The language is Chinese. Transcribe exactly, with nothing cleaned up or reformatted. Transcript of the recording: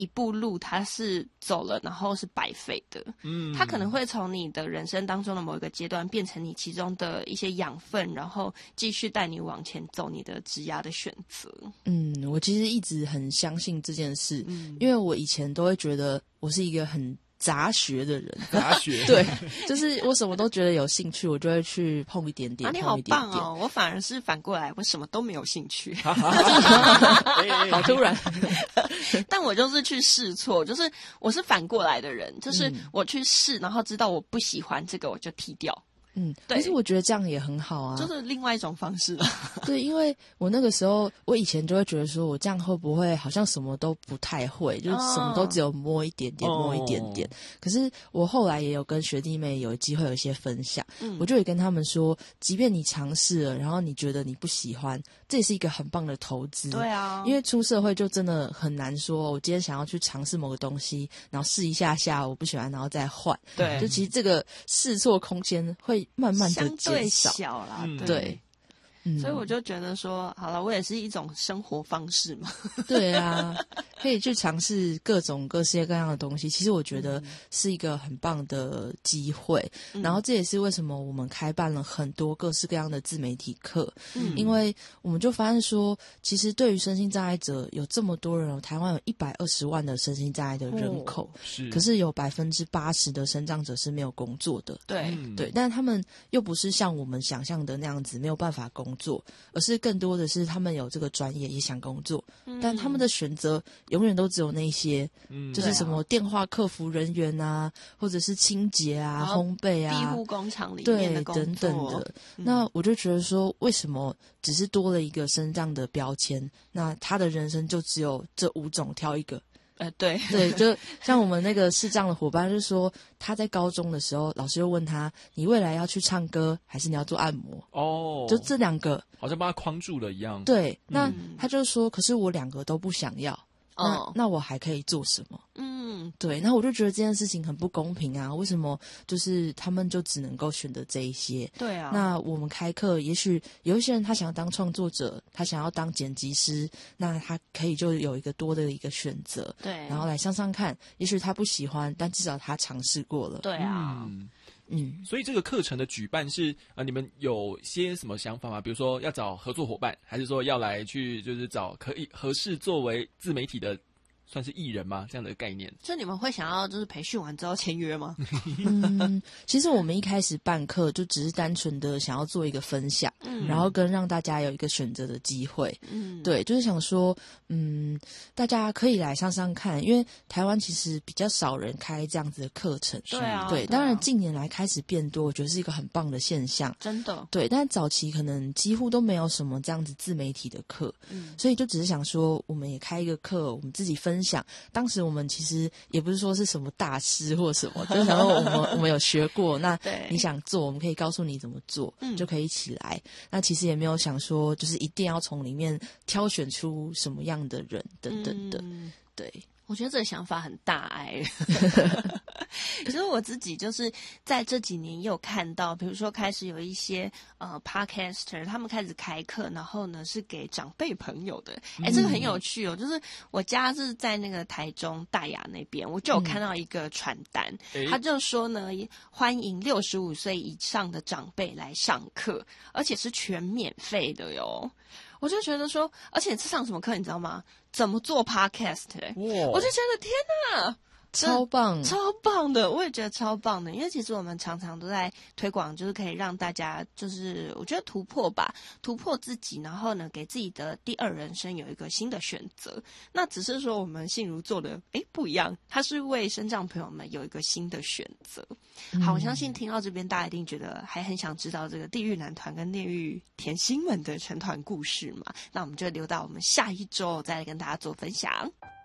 一步路它是走了然后是白费的，嗯，它可能会从你的人生当中的某一个阶段变成你其中的一些养分，然后继续带你往前走你的职涯的选择。 嗯，我其实一直很相信这件事，嗯，因为我以前都会觉得我是一个很杂学的人， 杂学对，就是我什么都觉得有兴趣，我就会去碰一点点。 啊，你好棒哦！我反而是反过来，我什么都没有兴趣， 好突然。 但我就是去试错，就是我是反过来的人，就是我去试，然后知道我不喜欢这个，我就踢掉。 嗯，但是我觉得这样也很好啊， 就是另外一种方式了。 对，因为我那个时候，我以前就会觉得说，我这样会不会好像什么都不太会，就是什么都只有摸一点点，哦、摸一点点。可是我后来也有跟学弟妹有机会有一些分享，嗯、我就也跟他们说，即便你尝试了，然后你觉得你不喜欢，这也是一个很棒的投资。 对啊， 因为出社会就真的很难说，我今天想要去尝试某个东西，然后试一下下我不喜欢，然后再换。 对， 就其实这个试错空间会慢慢的相对小啦， 嗯、对， 嗯，所以我就觉得说，好了，我也是一种生活方式嘛。 对啊，可以去尝试各种各式各样的东西。其实我觉得是一个很棒的机会，嗯、然后这也是为什么我们开办了很多各式各样的自媒体课，嗯、因为我们就发现说，其实对于身心障碍者有这么多人，台湾有一百二十万的身心障碍的人口，哦、是，可是有百分之八十的身障者是没有工作的。 对， 嗯、对，但他们又不是像我们想象的那样子没有办法工作，而是更多的是他们有这个专业也想工作，嗯、但他们的选择永远都只有那些，嗯、就是什么电话客服人员啊，或者是清洁啊、烘焙啊、 庇护工厂里面的工作对等等的。嗯、那我就觉得说，为什么只是多了一个身障的标签，那他的人生就只有这五种挑一个？ 呃，对对，就像我们那个视障的伙伴，就说他在高中的时候，老师就问他：“你未来要去唱歌，还是你要做按摩？”哦，就这两个， 好像把他框住了一样。 对，那、嗯、他就说：“可是我两个都不想要，那、哦、那我还可以做什么？”嗯，对，那我就觉得这件事情很不公平啊！为什么就是他们就只能够选择这一些？ 对啊， 那我们开课，也许有一些人他想要当创作者，他想要当剪辑师，那他可以就有一个多的一个选择， 对， 然后来上上看，也许他不喜欢，但至少他尝试过了。 对啊。 嗯嗯，所以这个课程的举办是呃，你们有些什么想法吗？比如说要找合作伙伴，还是说要来去就是找可以合适作为自媒体的算是艺人吗？这样的概念？ 就你们会想要就是培训完之后签约吗？ 嗯，其实我们一开始办课就只是单纯的想要做一个分享，嗯、然后跟让大家有一个选择的机会。嗯，对，就是想说，嗯，大家可以来上上看，因为台湾其实比较少人开这样子的课程。 对啊， 对，当然近年来开始变多，我觉得是一个很棒的现象。 真的。 对，但早期可能几乎都没有什么这样子自媒体的课，嗯，所以就只是想说，我们也开一个课，我们自己分享。当时我们其实也不是说是什么大师或什么，就是想说我们我们有学过，那你想做，我们可以告诉你怎么做，嗯、就可以一起来。那其实也没有想说，就是一定要从里面挑选出什么样的人等等的，嗯、对。 我觉得这个想法很大爱。其实我自己就是在这几年也有看到，比如说开始有一些呃 podcaster 他们开始开课，然后呢是给长辈朋友的。哎，这个很有趣哦。就是我家是在那个台中大雅那边，我就有看到一个传单，嗯、他就说呢，欢迎六十五岁以上的长辈来上课，而且是全免费的哟。我就觉得说，而且是上什么课你知道吗？怎么做 podcast、欸、我就觉得天哪， 超棒， 超棒的，我也觉得超棒的。因为其实我们常常都在推广，就是可以让大家，就是我觉得突破吧，突破自己，然后呢，给自己的第二人生有一个新的选择。那只是说我们信如做的，诶不一样，它是为身障朋友们有一个新的选择。好，我相信听到这边，大家一定觉得还很想知道这个地狱男团跟地狱甜心们的成团故事嘛？那我们就留到我们下一周再来跟大家做分享。